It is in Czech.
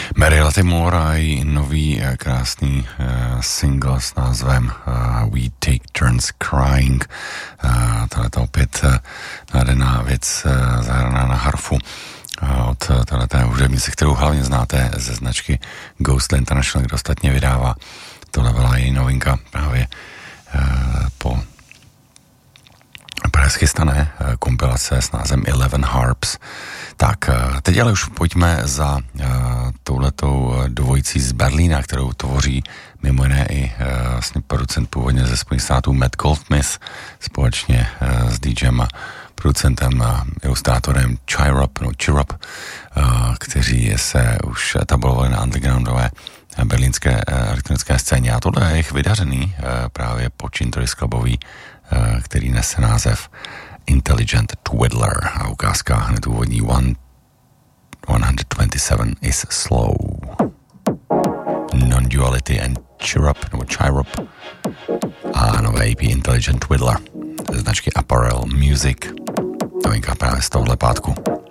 Mary Latimore a její nový krásný single s názvem We Take Turns Crying. Tohle to opět nádherná věc zahraná na harfu od téhleté hudebnice, kterou hlavně znáte ze značky Ghostly International, kde ostatně vydává. Tohle byla její novinka právě po chystané kompilace s názvem 11 Harps. Tak, teď ale už pojďme za touhletou dvojicí z Berlína, kterou tvoří mimo jiné i vlastně producent původně ze Spojených států Matt Goldsmith společně s DJem a producentem a ilustrátorem Chirrup, kteří se už etablovali na undergroundové berlínské elektronické scéně. A tohle je jejich vydařený právě počin clubový, který nese název Intelligent Twiddler a ukázka hned úvodní 127 is slow. Non-duality and Chirrup a nové EP Intelligent Twiddler ze značky Apparel Music. Novinka právě z tohohle pátku.